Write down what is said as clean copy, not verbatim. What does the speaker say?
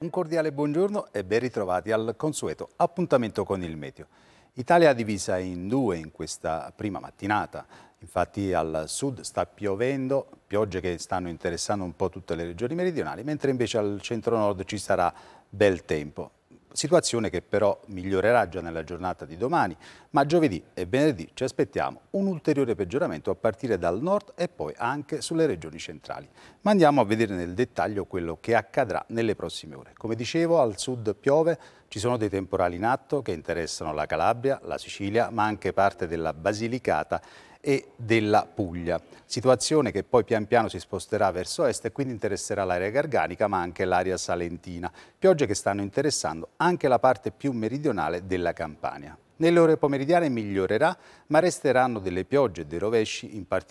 Un cordiale buongiorno e ben ritrovati al consueto appuntamento con il meteo. Italia è divisa in due in questa prima mattinata. Infatti al sud sta piovendo, piogge che stanno interessando un po' tutte le regioni meridionali, mentre invece al centro-nord ci sarà bel tempo. Situazione che però migliorerà già nella giornata di domani, ma giovedì e venerdì ci aspettiamo un ulteriore peggioramento a partire dal nord e poi anche sulle regioni centrali. Ma andiamo a vedere nel dettaglio quello che accadrà nelle prossime ore. Come dicevo, al sud piove, ci sono dei temporali in atto che interessano la Calabria, la Sicilia, ma anche parte della Basilicata e della Puglia. Situazione che poi pian piano si sposterà verso est e quindi interesserà l'area garganica ma anche l'area salentina. Piogge che stanno interessando anche la parte più meridionale della Campania. Nelle ore pomeridiane migliorerà, ma resteranno delle piogge e dei rovesci in particolare